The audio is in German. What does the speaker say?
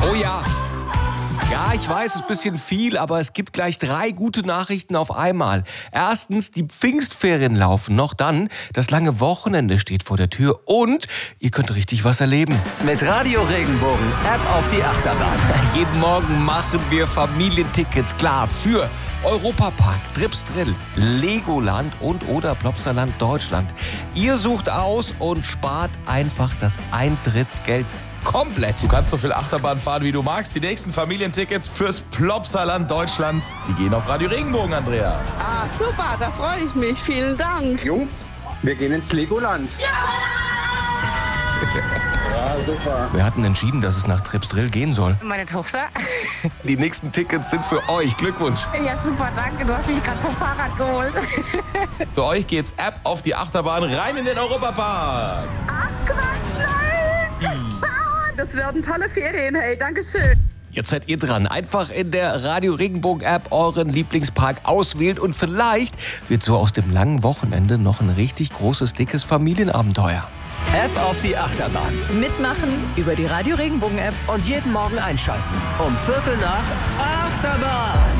Oh ja. Ja, ich weiß, es ist ein bisschen viel, aber es gibt gleich 3 gute Nachrichten auf einmal. Erstens, die Pfingstferien laufen noch, dann das lange Wochenende steht vor der Tür und ihr könnt richtig was erleben. Mit Radio Regenbogen, App auf die Achterbahn. Jeden Morgen machen wir Familientickets klar für Europapark, Tripsdrill, Legoland und oder Plopsaland Deutschland. Ihr sucht aus und spart einfach das Eintrittsgeld komplett. Du kannst so viel Achterbahn fahren, wie du magst. Die nächsten Familientickets fürs Plopsaland Deutschland, die gehen auf Radio Regenbogen, Andrea. Ah, super, da freue ich mich. Vielen Dank. Jungs, wir gehen ins Legoland. Ja, super. Wir hatten entschieden, dass es nach Tripsdrill gehen soll. Meine Tochter. Die nächsten Tickets sind für euch. Glückwunsch. Ja, super, danke. Du hast mich gerade vom Fahrrad geholt. Für euch geht's App auf die Achterbahn rein in den Europapark. Ach, Quatsch, nein. Das werden tolle Ferien, hey, Dankeschön. Jetzt seid ihr dran. Einfach in der Radio Regenbogen App euren Lieblingspark auswählen und vielleicht wird so aus dem langen Wochenende noch ein richtig großes, dickes Familienabenteuer. App auf die Achterbahn. Mitmachen über die Radio Regenbogen App. Und jeden Morgen einschalten. Um 7:45 Achterbahn.